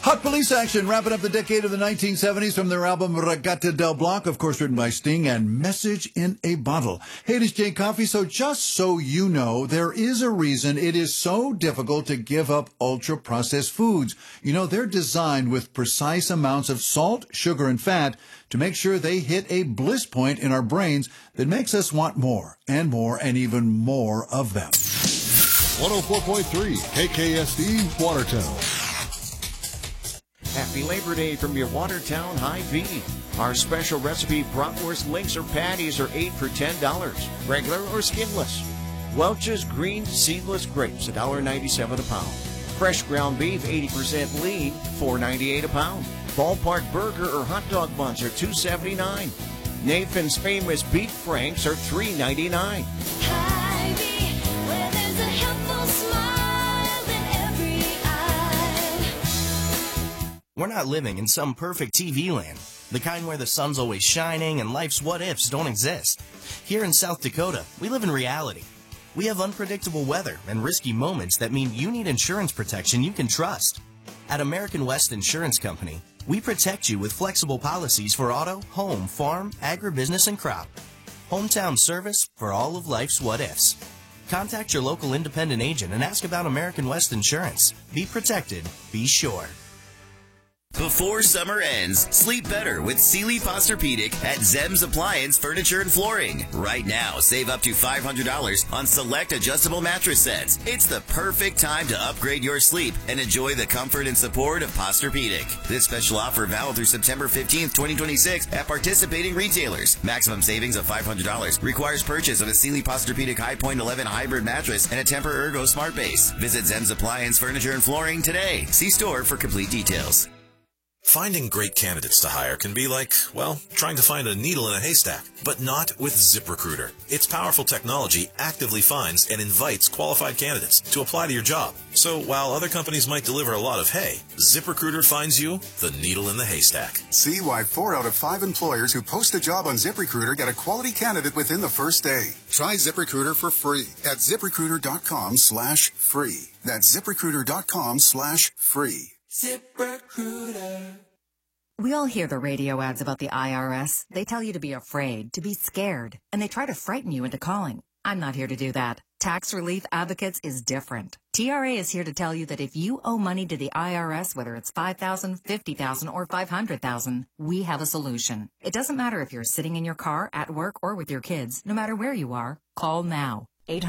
Hot police action, wrapping up the decade of the 1970s from their album Regata del Blanc, of course written by Sting, and Message in a Bottle. Hey, this is Jay Coffey. So just so you know, there is a reason it is so difficult to give up ultra-processed foods. You know, they're designed with precise amounts of salt, sugar, and fat to make sure they hit a bliss point in our brains that makes us want more and even more of them. 104.3 KKSD Watertown. Happy Labor Day from your Watertown Hy-Vee. Our special recipe bratwurst links or patties are 8 for $10, regular or skinless. Welch's green seedless grapes, $1.97 a pound. Fresh ground beef, 80% lean, $4.98 a pound. Ballpark burger or hot dog buns are $2.79. Nathan's famous beef franks are $3.99. Hy-Vee, where there's a helpful smile in every eye. We're not living in some perfect TV land, the kind where the sun's always shining and life's what-ifs don't exist. Here in South Dakota, we live in reality. We have unpredictable weather and risky moments that mean you need insurance protection you can trust. At American West Insurance Company, we protect you with flexible policies for auto, home, farm, agribusiness, and crop. Hometown service for all of life's what-ifs. Contact your local independent agent and ask about American West Insurance. Be protected. Be sure. Before summer ends, sleep better with Sealy Posturepedic at Zems Appliance Furniture and Flooring. Right now, save up to $500 on select adjustable mattress sets. It's the perfect time to upgrade your sleep and enjoy the comfort and support of Posturepedic. This special offer valid through September 15th, 2026 at participating retailers. Maximum savings of $500. Requires purchase of a Sealy Posturepedic High Point 11 hybrid mattress and a Tempur-Ergo Smart Base. Visit Zems Appliance Furniture and Flooring today. See store for complete details. Finding great candidates to hire can be like, well, trying to find a needle in a haystack, but not with ZipRecruiter. Its powerful technology actively finds and invites qualified candidates to apply to your job. So while other companies might deliver a lot of hay, ZipRecruiter finds you the needle in the haystack. See why 4 out of 5 employers who post a job on ZipRecruiter get a quality candidate within the first day. Try ZipRecruiter for free at ZipRecruiter.com/free. That's ZipRecruiter.com/free. ZipRecruiter. We all hear the radio ads about the IRS. They tell you to be afraid, to be scared, and they try to frighten you into calling. I'm not here to do that. Tax Relief Advocates is different. TRA is here to tell you that if you owe money to the IRS, whether it's $5,000, $50,000, or $500,000, we have a solution. It doesn't matter if you're sitting in your car, at work, or with your kids. No matter where you are, call now.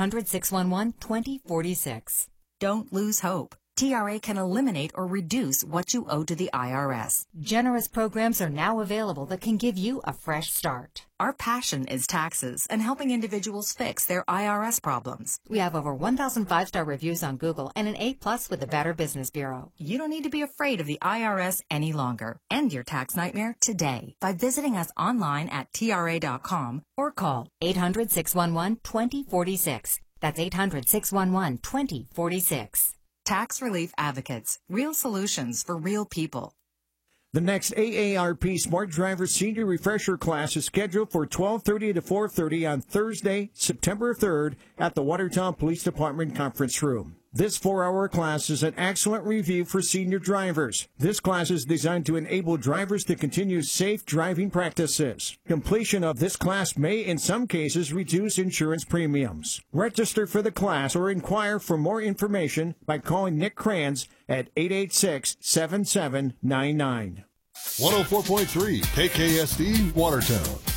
800-611-2046. Don't lose hope. TRA can eliminate or reduce what you owe to the IRS. Generous programs are now available that can give you a fresh start. Our passion is taxes and helping individuals fix their IRS problems. We have over 1,000 5-star reviews on Google and an A+ with the Better Business Bureau. You don't need to be afraid of the IRS any longer. End your tax nightmare today by visiting us online at TRA.com or call 800-611-2046. That's 800-611-2046. Tax Relief Advocates, real solutions for real people. The next AARP Smart Driver Senior Refresher class is scheduled for 12:30 to 4:30 on Thursday, September 3rd at the Watertown Police Department Conference Room. This 4-hour class is an excellent review for senior drivers. This class is designed to enable drivers to continue safe driving practices. Completion of this class may, in some cases, reduce insurance premiums. Register for the class or inquire for more information by calling Nick Kranz at 886-7799. 104.3 KKSD Watertown.